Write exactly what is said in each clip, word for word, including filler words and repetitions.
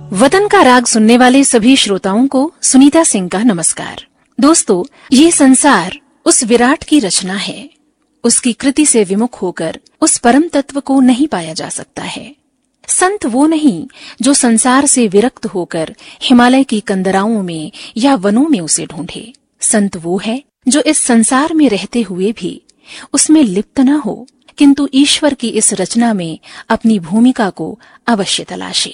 वतन का राग सुनने वाले सभी श्रोताओं को सुनीता सिंह का नमस्कार। दोस्तों, ये संसार उस विराट की रचना है। उसकी कृति से विमुख होकर उस परम तत्व को नहीं पाया जा सकता है। संत वो नहीं जो संसार से विरक्त होकर हिमालय की कंदराओं में या वनों में उसे ढूंढे। संत वो है जो इस संसार में रहते हुए भी उसमें लिप्त न हो, किंतु ईश्वर की इस रचना में अपनी भूमिका को अवश्य तलाशे।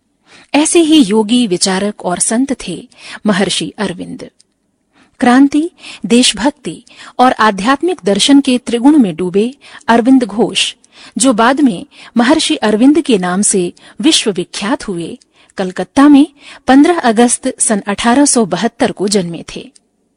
ऐसे ही योगी, विचारक और संत थे महर्षि अरविंद। क्रांति, देशभक्ति और आध्यात्मिक दर्शन के त्रिगुण में डूबे अरविंद घोष, जो बाद में महर्षि अरविंद के नाम से विश्व विख्यात हुए, कलकत्ता में पंद्रह अगस्त सन अठारह सौ बहत्तर को जन्मे थे।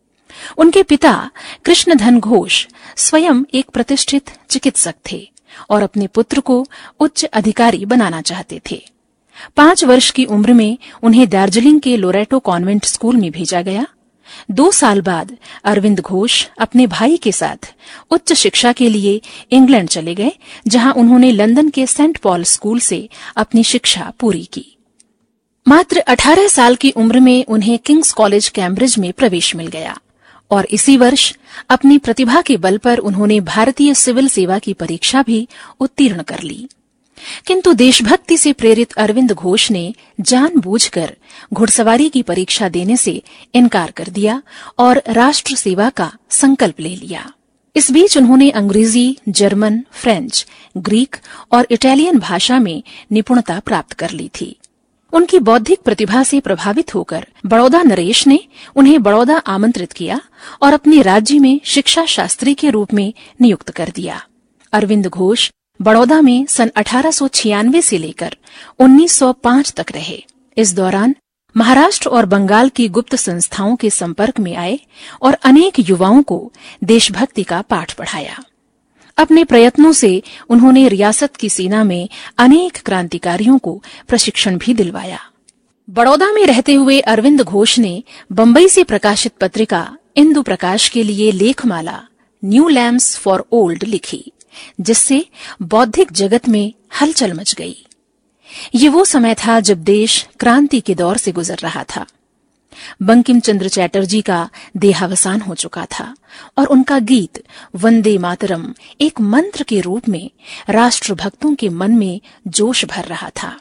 उनके पिता कृष्णधन घोष स्वयं एक प्रतिष्ठित चिकित्सक थे और अपने पुत्र को उच्च अधिकारी बनाना चाहते थे। पांच वर्ष की उम्र में उन्हें दार्जिलिंग के लोरेटो कॉन्वेंट स्कूल में भेजा गया। दो साल बाद अरविंद घोष अपने भाई के साथ उच्च शिक्षा के लिए इंग्लैंड चले गए, जहां उन्होंने लंदन के सेंट पॉल स्कूल से अपनी शिक्षा पूरी की। मात्र अठारह साल की उम्र में उन्हें किंग्स कॉलेज कैम्ब्रिज में प्रवेश मिल गया और इसी वर्ष अपनी प्रतिभा के बल पर उन्होंने भारतीय सिविल सेवा की परीक्षा भी उत्तीर्ण कर ली। किंतु देशभक्ति से प्रेरित अरविंद घोष ने जानबूझकर घुड़सवारी की परीक्षा देने से इनकार कर दिया और राष्ट्र सेवा का संकल्प ले लिया। इस बीच उन्होंने अंग्रेजी, जर्मन, फ्रेंच, ग्रीक और इटालियन भाषा में निपुणता प्राप्त कर ली थी। उनकी बौद्धिक प्रतिभा से प्रभावित होकर बड़ौदा नरेश ने उन्हें बड़ौदा आमंत्रित किया और अपने राज्य में शिक्षा शास्त्री के रूप में नियुक्त कर दिया। अरविंद घोष बड़ौदा में सन अठारह सौ छियानवे से लेकर उन्नीस सौ पाँच तक रहे। इस दौरान महाराष्ट्र और बंगाल की गुप्त संस्थाओं के संपर्क में आए और अनेक युवाओं को देशभक्ति का पाठ पढ़ाया। अपने प्रयत्नों से उन्होंने रियासत की सेना में अनेक क्रांतिकारियों को प्रशिक्षण भी दिलवाया। बड़ौदा में रहते हुए अरविंद घोष ने बंबई से प्रकाशित पत्रिका इंदु प्रकाश के लिए लेखमाला न्यू लैम्प्स फॉर ओल्ड लिखी, जिससे बौद्धिक जगत में हलचल मच गई। ये वो समय था जब देश क्रांति के दौर से गुजर रहा था। बंकिम चंद्र चटर्जी का देहावसान हो चुका था और उनका गीत वंदे मातरम एक मंत्र के रूप में राष्ट्रभक्तों के मन में जोश भर रहा था।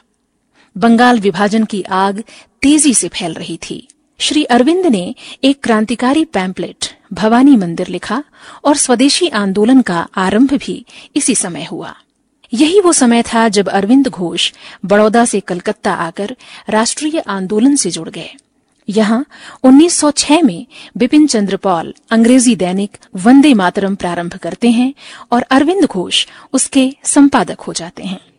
बंगाल विभाजन की आग तेजी से फैल रही थी। श्री अरविंद ने एक क्रांतिकारी पैम्पलेट भवानी मंदिर लिखा और स्वदेशी आंदोलन का आरंभ भी इसी समय हुआ। यही वो समय था जब अरविंद घोष बड़ौदा से कलकत्ता आकर राष्ट्रीय आंदोलन से जुड़ गए। यहाँ उन्नीस सौ छह में बिपिन चंद्र पॉल अंग्रेजी दैनिक वंदे मातरम प्रारंभ करते हैं और अरविंद घोष उसके संपादक हो जाते हैं।